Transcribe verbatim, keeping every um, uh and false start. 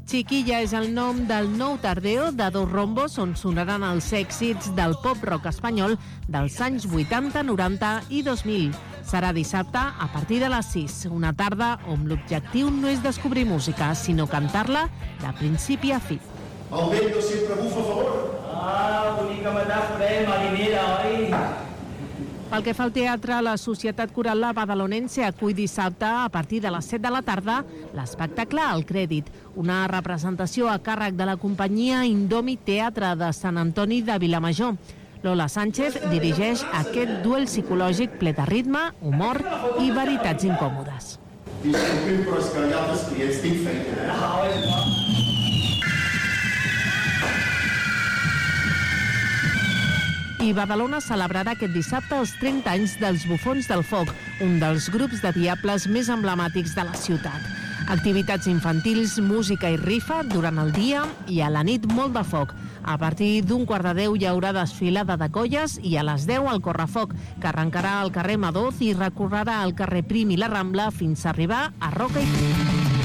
Chiquilla és el nom del nou Tardeo de Dos Rombos, on sonaran els èxits del pop-rock espanyol dels anys vuitanta, noranta i dos mil. Serà dissabte a partir de les sis, una tarda on l'objectiu no és descobrir música, sinó cantar-la de principi a fi. El vent no sempre bufa a favor. Ah, bonica metàfora, eh, marinera, oi? Pel que fa al teatre, la Societat Coral La Badalonense acull dissabte a partir de les set de la tarda l'espectacle El Crèdit, una representació a càrrec de la companyia Indomi Teatre de Sant Antoni de Vilamajor. Lola Sánchez dirigeix aquest duel psicològic ple de ritme, humor i veritats incòmodes. Disculpin, però és que hi ha altres clients, tinc feina, eh? I Badalona celebrarà aquest dissabte els trenta anys dels Bufons del Foc, un dels grups de diables més emblemàtics de la ciutat. Activitats infantils, música i rifa durant el dia i a la nit molt de foc. A partir d'un quart de deu hi haurà desfilada de colles i a les deu el correfoc, que arrencarà al carrer Madoz i recorrerà el carrer Prim i la Rambla fins a arribar a Roca i Prim.